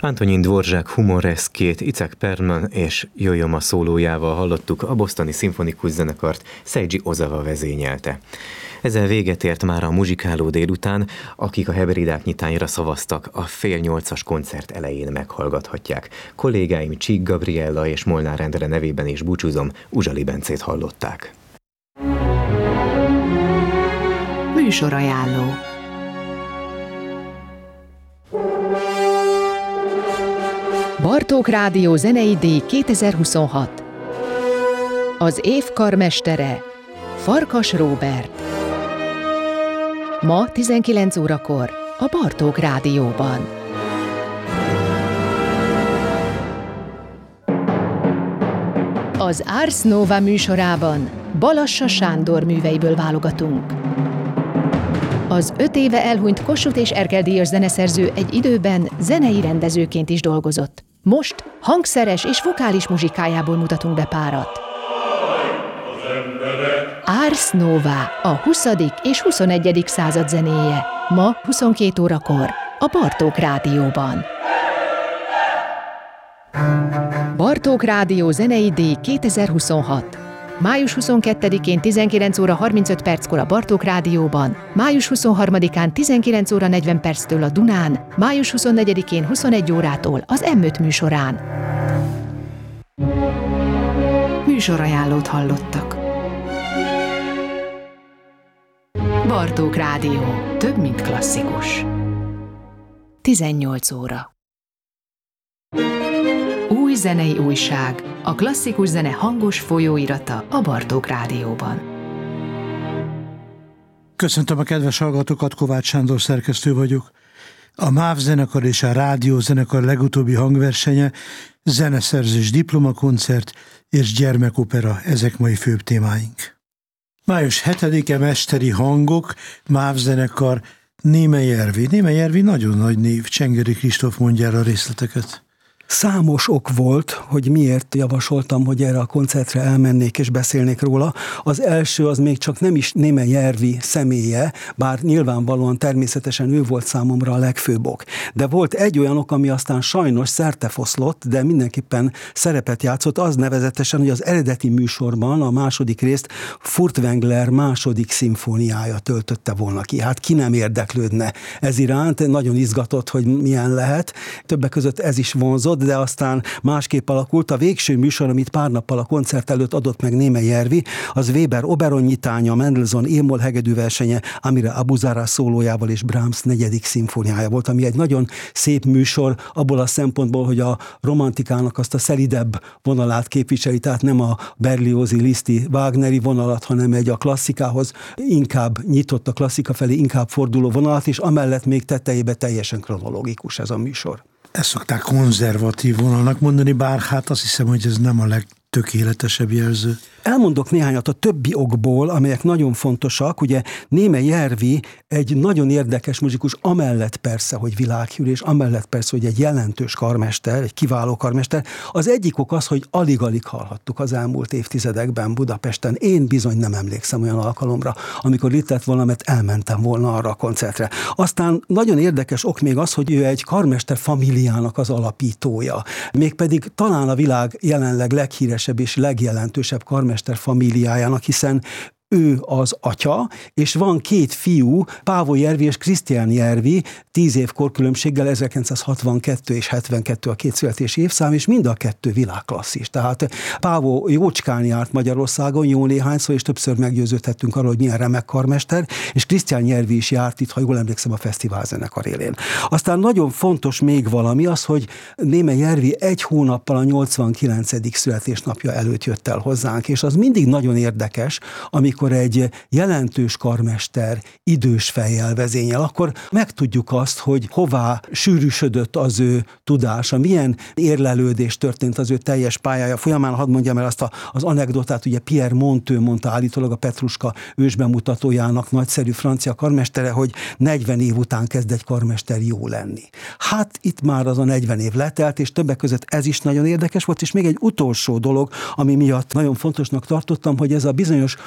Antonin Dvorak humoreszkét Icek Perlman és Yo-Yo szólójával hallottuk, a bostoni szimfonikus zenekart Seiji Ozawa vezényelte. Ezzel véget ért már a muzsikáló délután, akik a Hebridák nyitányra szavaztak, a 7:30 koncert elején meghallgathatják. Kollégáim Csík Gabriella és Molnár Endre nevében is búcsúzom, Uzsali Bencét hallották. Műsorajánló. Bartók Rádió zenei díj 2026. Az év karmestere Farkas Róbert. Ma 19 órakor a Bartók Rádióban. Az Ars Nova műsorában Balassa Sándor műveiből válogatunk. Az 5 éve elhunyt Kossuth és Erkel-díjas zeneszerző egy időben zenei rendezőként is dolgozott. Most hangszeres és vokális muzsikájából mutatunk be párat. Ars Nova, a 20. és 21. század zenéje. Ma 22 órakor a Bartók Rádióban. Bartók Rádió zenei díj 2026. Május 22-én 19 óra 35 perckor a Bartók Rádióban, május 23-án 19 óra 40 perctől a Dunán, május 24-én 21 órától az M5 műsorán. Műsorajánlót hallottak. Bartók Rádió. Több, mint klasszikus. 18 óra. Új zenei újság. A klasszikus zene hangos folyóirata a Bartók Rádióban. Köszöntöm a kedves hallgatókat, Kovács Sándor szerkesztő vagyok. A MÁV zenekar és a Rádió zenekar legutóbbi hangversenye, zeneszerzés diplomakoncert és gyermekopera, ezek mai főbb témáink. Május 7-e mesteri hangok, MÁV zenekar, Németh Järvi nagyon nagy név, Csengeri Kristóf mondja el a részleteket. Számos ok volt, hogy miért javasoltam, hogy erre a koncertre elmennék és beszélnék róla. Az első az még csak nem is Németh Järvi személye, bár nyilvánvalóan természetesen ő volt számomra a legfőbb ok. De volt egy olyan ok, ami aztán sajnos szertefoszlott, de mindenképpen szerepet játszott, az nevezetesen, hogy az eredeti műsorban a második részt Furtwängler második szimfóniája töltötte volna ki. Hát ki nem érdeklődne ez iránt, nagyon izgatott, hogy milyen lehet. Többek között ez is vonzott, de aztán másképp alakult. A végső műsor, amit pár nappal a koncert előtt adott meg Németh Järvi, az Weber Oberon nyitánya, Mendelssohn émol hegedű versenye, Amire Abu Zara szólójával és Brahms negyedik szimfóniája volt, ami egy nagyon szép műsor abból a szempontból, hogy a romantikának azt a szelidebb vonalát képviseli, tehát nem a Berliozi, Liszti, Wagneri vonalat, hanem egy a klasszikához inkább nyitott, a klasszika felé inkább forduló vonalat, és amellett még tetejébe teljesen kronológikus ez a műsor. Ezt szokták konzervatív vonalnak mondani, bár hát azt hiszem, hogy ez nem a legtökéletesebb jelző. Elmondok néhányat a többi okból, amelyek nagyon fontosak. Ugye Németh Järvi egy nagyon érdekes muzsikus, amellett persze, hogy világhírű, és amellett persze, hogy egy jelentős karmester, egy kiváló karmester. Az egyik ok az, hogy alig-alig hallhattuk az elmúlt évtizedekben Budapesten. Én bizony nem emlékszem olyan alkalomra, amikor itt lett volna, mert elmentem volna arra a koncertre. Aztán nagyon érdekes ok még az, hogy ő egy karmester familiának az alapítója. Mégpedig talán a világ jelenleg leghíresebb és legjelentősebb karmester familiájának, hiszen ő az atya, és van két fiú, Pávó Järvi és Krisztián Järvi, 10 év korkülönbséggel, 1962 és 72 a két születési évszám, és mind a kettő világklasszis. Tehát Pávó jócskán járt Magyarországon, jó néhányszor, és többször meggyőződhettünk arról, hogy milyen remek karmester, és Krisztián Järvi is járt itt, ha jól emlékszem, a fesztiválzenekar élén. Aztán nagyon fontos még valami az, hogy Németh Järvi egy hónappal a 89. születésnapja előtt jött el hozzánk, és az mindig nagyon érdekes, amikor egy jelentős karmester idős fejjel vezényel, akkor megtudjuk azt, hogy hová sűrűsödött az ő tudása, milyen érlelődés történt az ő teljes pályája folyamán. Hadd mondjam el azt az anekdotát, ugye Pierre Monteux mondta állítólag, a Petruska ősbemutatójának nagyszerű francia karmestere, hogy 40 év után kezd egy karmester jó lenni. Hát itt már az a 40 év letelt, és többek között ez is nagyon érdekes volt, és még egy utolsó dolog, ami miatt nagyon fontosnak tartottam, hogy ez a bizonyos bal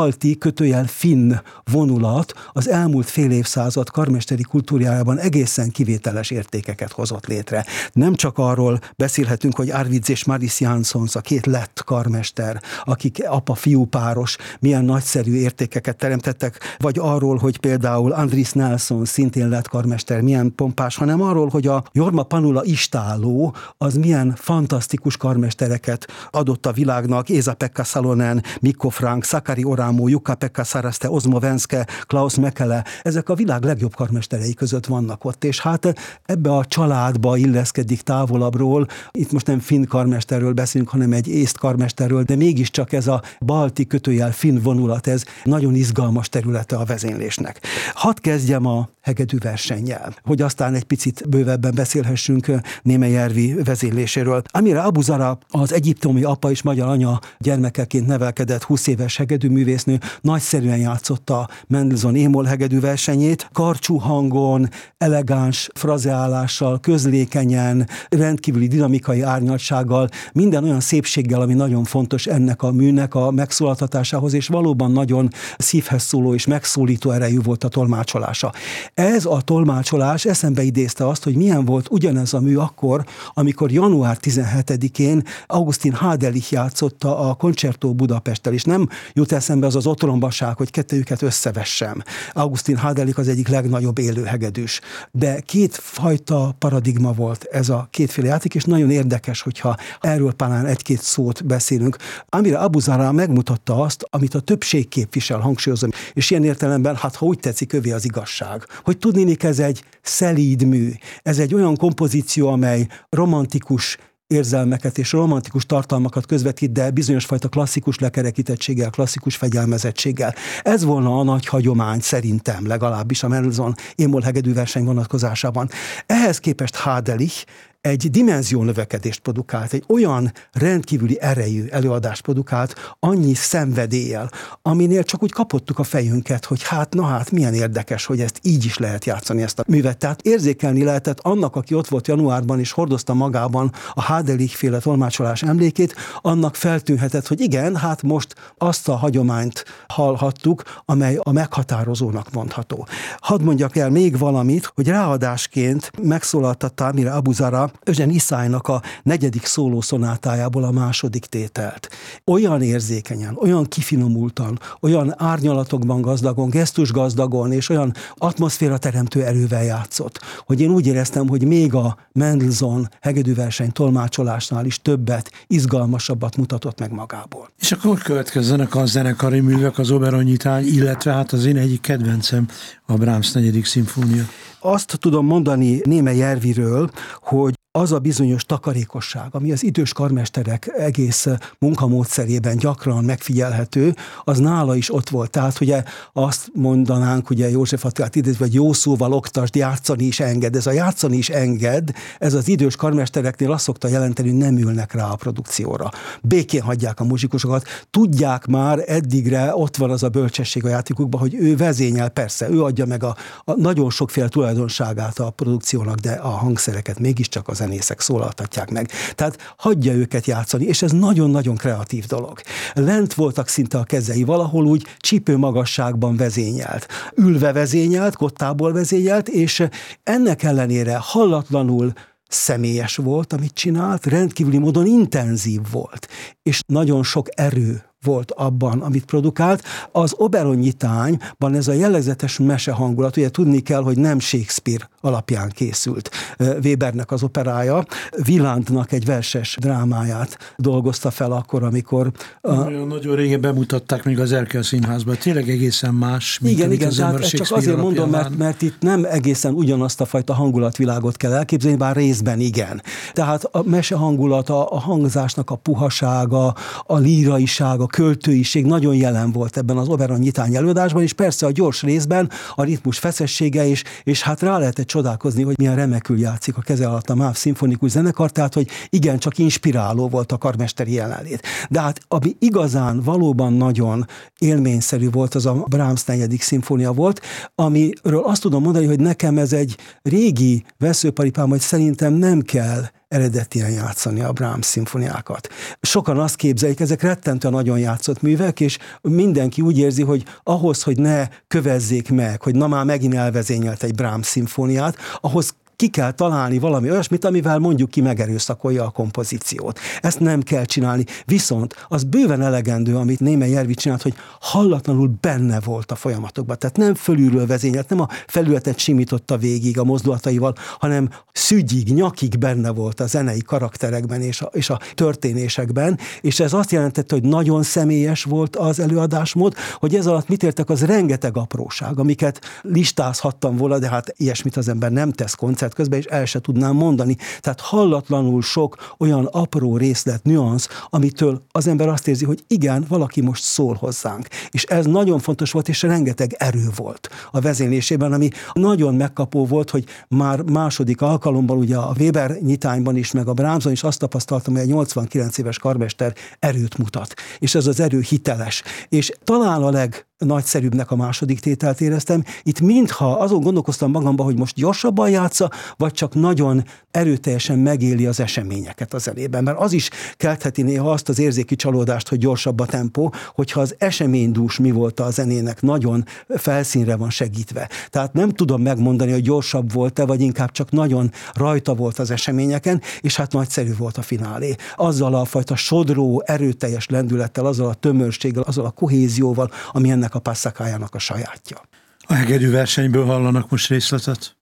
balti _finn vonulat az elmúlt fél évszázad karmesteri kultúrájában egészen kivételes értékeket hozott létre. Nem csak arról beszélhetünk, hogy Arvids és Maris Janssons, a két lett karmester, akik apa-fiú páros, milyen nagyszerű értékeket teremtettek, vagy arról, hogy például Andris Nelson, szintén lett karmester, milyen pompás, hanem arról, hogy a Jorma Panula Istáló az milyen fantasztikus karmestereket adott a világnak, Esa-Pekka Salonen, Mikko Frank, Sakari Oramo, Jukka-Pekka Saraste, Ozmo Venske, Klaus Mekele, ezek a világ legjobb karmesterei között vannak ott, és hát ebbe a családba illeszkedik távolabbról, itt most nem finn karmesterről beszélünk, hanem egy észt karmesterről, de mégiscsak ez a balti _finn vonulat, ez nagyon izgalmas területe a vezénylésnek. Hadd kezdjem a hegedű versennyel, hogy aztán egy picit bővebben beszélhessünk Némelyervi vezényléséről. Amire Abu Zara, az egyiptomi apa és magyar anya gyermekeként nevelkedett 20 éves hegedűművésznő, nagyszerűen játszotta Mendelssohn émol hegedű versenyét, karcsú hangon, elegáns frazeálással, közlékenyen, rendkívüli dinamikai árnyaltsággal, minden olyan szépséggel, ami nagyon fontos ennek a műnek a megszólaltatásához, és valóban nagyon szívhez szóló és megszólító erejű volt a tolmácsolása. Ez a tolmácsolás eszembe idézte azt, hogy milyen volt ugyanez a mű akkor, amikor január 17-én Augustin Hadelich játszotta a Concerto Budapesttel, és nem jut eszembe az otrombaság, hogy kettőjüket összevessem. Augustin Hadelich az egyik legnagyobb élő hegedűs. De kétfajta paradigma volt ez a kétféle játék, és nagyon érdekes, hogyha erről talán egy-két szót beszélünk. Amire Abu Zara megmutatta azt, amit a többség képvisel, hangsúlyozom, és ilyen értelemben, hát ha úgy tetszik, övé az igazság. Hogy tudnék, ez egy szelíd mű, ez egy olyan kompozíció, amely romantikus érzelmeket és romantikus tartalmakat közvetít, de bizonyos fajta klasszikus lekerekítettséggel, klasszikus fegyelmezettséggel. Ez volna a nagy hagyomány szerintem, legalábbis a Mendelssohn émol hegedű verseny vonatkozásában. Ehhez képest Hadelich egy dimenziónövekedést produkált, egy olyan rendkívüli erejű előadást produkált, annyi szenvedéllyel, aminél csak úgy kapottuk a fejünket, hogy hát milyen érdekes, hogy ezt így is lehet játszani, ezt a művet. Tehát érzékelni lehetett annak, aki ott volt januárban és hordozta magában a Hadelich-féle tolmácsolás emlékét, annak feltűnhetett, hogy igen, hát most azt a hagyományt hallhattuk, amely a meghatározónak mondható. Hadd mondjak el még valamit, hogy ráadásként megszólaltatta Amire Abu Zara Eugene Iszálynak a 4. szólószonátájából a 2. tételt. Olyan érzékenyen, olyan kifinomultan, olyan árnyalatokban gazdagon, gesztusgazdagon, és olyan atmoszféra teremtő erővel játszott, hogy én úgy éreztem, hogy még a Mendelssohn hegedűverseny tolmácsolásnál is többet, izgalmasabbat mutatott meg magából. És akkor következzenek a zenekari művek, az Oberon-nyitány, illetve hát az én egyik kedvencem, a Brahms 4. szimfónia. Azt tudom mondani Némelyerviről, hogy az a bizonyos takarékosság, ami az idős karmesterek egész munkamódszerében gyakran megfigyelhető, az nála is ott volt. Tehát ugye azt mondanánk, ugye József Attilát idézve, hogy jó szóval oktasd, játszani is enged. Ez a játszani is enged, ez az idős karmestereknél azt szokta jelenteni, hogy nem ülnek rá a produkcióra. Békén hagyják a muzsikusokat, tudják már eddigre, ott van az a bölcsesség a játékukban, hogy ő vezényel, persze, ő adja meg a nagyon sokféle tulajdonságát a produkciónak, de a hangszereket mégiscsak az zenészek szólaltatják meg. Tehát hagyja őket játszani, és ez nagyon-nagyon kreatív dolog. Lent voltak szinte a kezei, valahol úgy csípő magasságban vezényelt. Ülve vezényelt, kottából vezényelt, és ennek ellenére hallatlanul személyes volt, amit csinált, rendkívüli módon intenzív volt, és nagyon sok erő volt abban, amit produkált. Az Oberon-nyitányban ez a jellegzetes mese hangulat, ugye tudni kell, hogy nem Shakespeare alapján készült Webernek az operája, Wielandnak egy verses drámáját dolgozta fel akkor, amikor... Nagyon régen bemutatták még az Erkel Színházban, tényleg egészen más, mint igen, az ember ezt csak azért mondom, mert itt nem egészen ugyanazt a fajta hangulatvilágot kell elképzelni, bár részben igen. Tehát a mese hangulat, a hangzásnak a puhasága, a líraisága, költőiség nagyon jelen volt ebben az Oberon-nyitány előadásban, és persze a gyors részben a ritmus feszessége is, és hát rá lehetett csodálkozni, hogy milyen remekül játszik a keze alatt a MÁV szimfonikus zenekar, tehát hogy igen, csak inspiráló volt a karmesteri jelenlét. De hát ami igazán valóban nagyon élményszerű volt, az a Brahms 4. szimfónia volt, amiről azt tudom mondani, hogy nekem ez egy régi veszőparipám, hogy szerintem nem kell eredetien játszani a Brahms szimfoniákat. Sokan azt képzelik, ezek rettentően nagyon játszott művek, és mindenki úgy érzi, hogy ahhoz, hogy ne kövezzék meg, hogy na már megint elvezényelt egy Brahms szimfóniát, ahhoz ki kell találni valami olyasmit, amivel mondjuk ki megerőszakolja a kompozíciót. Ezt nem kell csinálni. Viszont az bőven elegendő, amit Németh Jervi csinált, hogy hallatlanul benne volt a folyamatokban. Tehát nem fölülről vezényelt, nem a felületet simította végig a mozdulataival, hanem szügyig, nyakig benne volt a zenei karakterekben és a történésekben, és ez azt jelentette, hogy nagyon személyes volt az előadásmód, hogy ez alatt mit értek, az rengeteg apróság, amiket listázhattam volna, de hát ilyesmit az ember nem tesz koncert közben, és el se tudnám mondani. Tehát hallatlanul sok olyan apró részlet, nüansz, amitől az ember azt érzi, hogy igen, valaki most szól hozzánk. És ez nagyon fontos volt, és rengeteg erő volt a vezénylésében, ami nagyon megkapó volt, hogy már második alkalommal, ugye a Weber nyitányban is, meg a Brahmson is azt tapasztaltam, hogy egy 89 éves karmester erőt mutat. És ez az erő hiteles. És talán a legnagyszerűbbnek a második tételt éreztem. Itt mintha azon gondolkoztam magamban, hogy most gyorsabban játsza, vagy csak nagyon erőteljesen megéli az eseményeket a zenében. Mert az is keltheti néha azt az érzéki csalódást, hogy gyorsabb a tempó, hogyha az eseménydús mi volt a zenének, nagyon felszínre van segítve. Tehát nem tudom megmondani, hogy gyorsabb volt-e, vagy inkább csak nagyon rajta volt az eseményeken, és hát nagyszerű volt a finálé. Azzal a fajta sodró, erőteljes lendülettel, azzal a tömörséggel, azzal a kohézióval, ami ennek a passacájának a sajátja. A hegedű versenyből hallanak most részletet?